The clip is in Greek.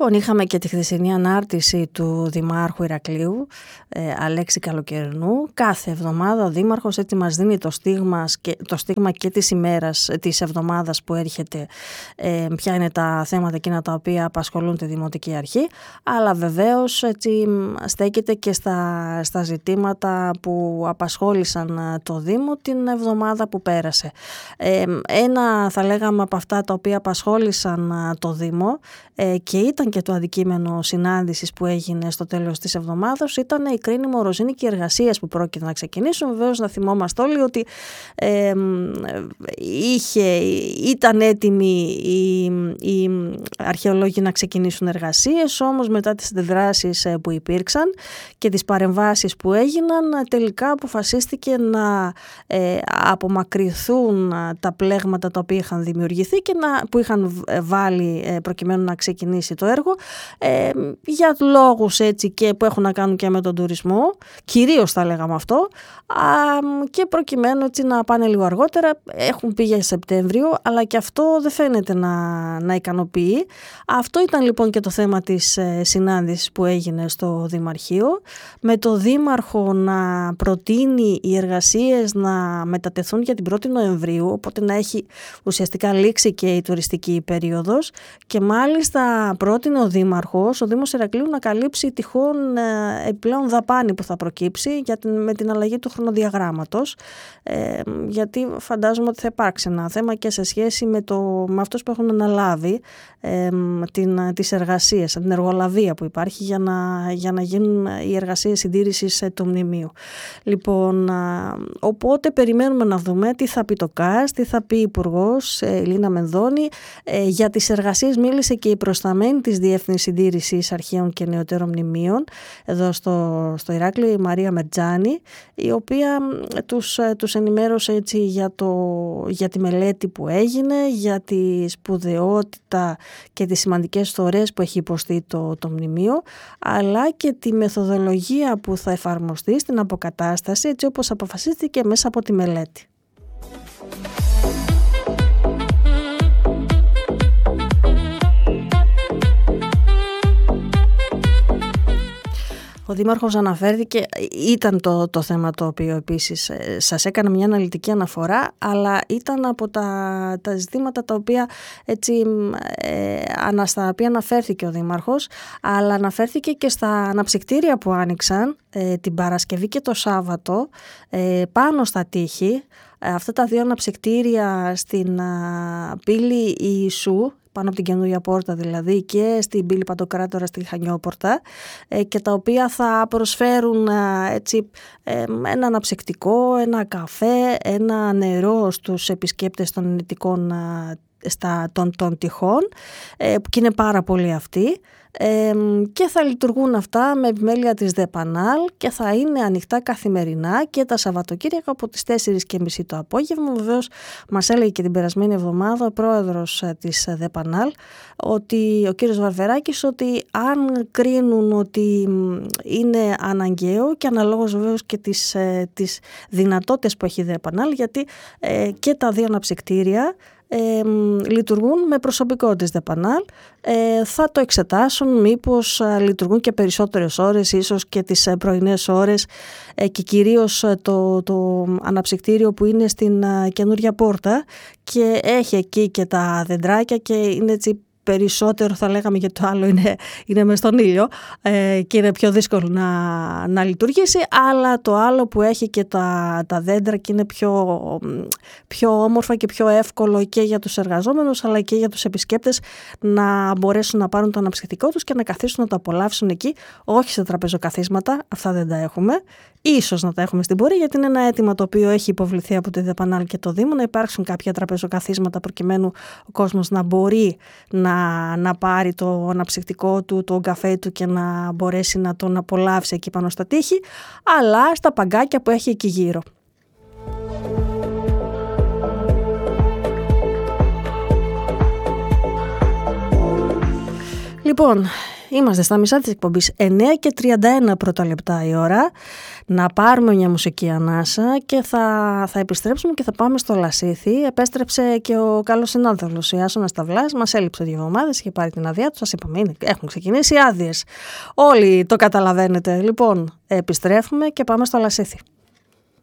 Λοιπόν, είχαμε και τη χθεσινή ανάρτηση του Δημάρχου Ηρακλείου, Αλέξη Καλοκαιρινού. Κάθε εβδομάδα ο Δήμαρχος έτσι μας δίνει το στίγμα και της ημέρας, της εβδομάδας που έρχεται, ποια είναι τα θέματα εκείνα τα οποία απασχολούν τη Δημοτική Αρχή, αλλά βεβαίως έτσι στέκεται και στα ζητήματα που απασχόλησαν το Δήμο την εβδομάδα που πέρασε. Ένα θα λέγαμε από αυτά τα οποία απασχόλησαν το Δήμο και ήταν και το αντικείμενο συνάντησης που έγινε στο τέλος της εβδομάδας, ήταν η Κρίνη Μοροζίνη και οι εργασίες που πρόκειται να ξεκινήσουν. Βεβαίως να θυμόμαστε όλοι ότι ήταν έτοιμοι οι αρχαιολόγοι να ξεκινήσουν εργασίες, όμως μετά τις αντιδράσεις που υπήρξαν και τις παρεμβάσεις που έγιναν, τελικά αποφασίστηκε να απομακρυνθούν τα πλέγματα τα οποία είχαν δημιουργηθεί και που είχαν βάλει προκειμένου να ξεκινήσει το έργο, για λόγους έτσι και που έχουν να κάνουν και με τον τουρισμό, κυρίως θα λέγαμε αυτό, και προκειμένου έτσι να πάνε λίγο αργότερα. Έχουν πει για Σεπτέμβριο, αλλά και αυτό δεν φαίνεται να ικανοποιεί. Αυτό ήταν λοιπόν και το θέμα της συνάντησης που έγινε στο Δημαρχείο, με το Δήμαρχο να προτείνει οι εργασίες να μετατεθούν για την 1η Νοεμβρίου, οπότε να έχει ουσιαστικά λήξει και η τουριστική περίοδος, και μάλιστα πρότεινε ο Δήμος Ηρακλείου να καλύψει τυχόν επιπλέον δαπάνη που θα προκύψει με την αλλαγή του χρονοδιαγράμματος, γιατί φαντάζομαι ότι θα υπάρξει ένα θέμα και σε σχέση με αυτούς που έχουν αναλάβει τις εργασίες, την εργολαβία που υπάρχει για να γίνουν οι εργασίες συντήρησης του μνημείου. Λοιπόν, οπότε περιμένουμε να δούμε τι θα πει το ΚΑΣ, τι θα πει η Υπουργός Ελίνα Μενδώνη. Για τις εργασίες μίλησε και η προσταμένη της Διεύθυνσης Συντήρησης Αρχαίων και Νεωτέρων Μνημείων εδώ στο Ηράκλειο, η Μαρία Μερτζάνη, η οποία τους ενημέρωσε έτσι για τη μελέτη που έγινε, για τη σπουδαιότητα και τις σημαντικές φθορές που έχει υποστεί το μνημείο, αλλά και τη μεθοδολογία που θα εφαρμοστεί στην αποκατάσταση, έτσι όπως αποφασίστηκε μέσα από τη μελέτη. Ο Δήμαρχος αναφέρθηκε, ήταν το θέμα το οποίο επίσης σας έκανα μια αναλυτική αναφορά, αλλά ήταν από τα ζητήματα τα οποία στα οποία αναφέρθηκε ο Δήμαρχος, αλλά αναφέρθηκε και στα αναψυκτήρια που άνοιξαν την Παρασκευή και το Σάββατο πάνω στα τείχη. Αυτά τα δύο αναψυκτήρια στην πύλη Ιησού, πάνω από την καινούργια πόρτα δηλαδή, και στην πύλη Παντοκράτορα στη Χανιόπορτα, και τα οποία θα προσφέρουν ένα αναψυκτικό, ένα καφέ, ένα νερό στους επισκέπτες των ενετικών των τυχών, που είναι πάρα πολλοί αυτοί, και θα λειτουργούν αυτά με επιμέλεια της ΔΕΠΑΝΑΛ και θα είναι ανοιχτά καθημερινά και τα Σαββατοκύριακα από τις 4:30 το απόγευμα. Βεβαίως μας έλεγε και την περασμένη εβδομάδα ο πρόεδρος της ΔΕΠΑΝΑΛ, ο κύριος Βαρβεράκης, ότι αν κρίνουν ότι είναι αναγκαίο, και αναλόγως βεβαίως και τις δυνατότητες που έχει η ΔΕΠΑΝΑΛ, γιατί και τα δύο αναψυκτήρια λειτουργούν με προσωπικό της ΔΕΠΑΝΑΛ, θα το εξετάσουν μήπως λειτουργούν και περισσότερες ώρες, ίσως και τις πρωινές ώρες, και κυρίως το αναψυκτήριο που είναι στην καινούργια πόρτα και έχει εκεί και τα δεντράκια και είναι έτσι περισσότερο, θα λέγαμε, γιατί το άλλο είναι μες στον ήλιο και είναι πιο δύσκολο να λειτουργήσει, αλλά το άλλο που έχει και τα δέντρα και είναι πιο όμορφα και πιο εύκολο και για τους εργαζόμενους αλλά και για τους επισκέπτες να μπορέσουν να πάρουν το αναψυκτικό τους και να καθίσουν να το απολαύσουν εκεί, όχι σε τραπεζοκαθίσματα, αυτά δεν τα έχουμε. Ίσως να τα έχουμε στην πορεία, γιατί είναι ένα αίτημα το οποίο έχει υποβληθεί από τη ΔΕΠΑΝΑΛ και το Δήμο, να υπάρξουν κάποια τραπεζοκαθίσματα προκειμένου ο κόσμος να μπορεί να πάρει το αναψυκτικό του, το καφέ του και να μπορέσει να τον απολαύσει εκεί πάνω στα τείχη, αλλά στα παγκάκια που έχει εκεί γύρω. Λοιπόν, Είμαστε στα μισά της εκπομπής, 9:31 πρώτα λεπτά η ώρα. Να πάρουμε μια μουσική ανάσα και θα επιστρέψουμε και θα πάμε στο Λασίθι. Επέστρεψε και ο καλός συνάδελφος Ιάσονας Σταυλάς. Μας έλειψε 2 εβδομάδες, είχε πάρει την άδειά του. Σας είπαμε, έχουν ξεκινήσει άδειες. Όλοι το καταλαβαίνετε. Λοιπόν, επιστρέφουμε και πάμε στο Λασίθι.